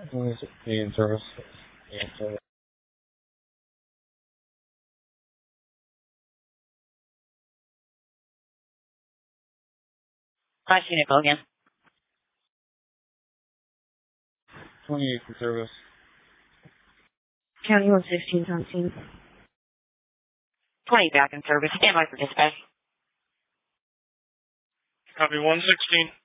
In service. In service. Hi, Nicole again. 28 in service. County 116 on scene. 20 back in service. Stand by for dispatch. Copy 116.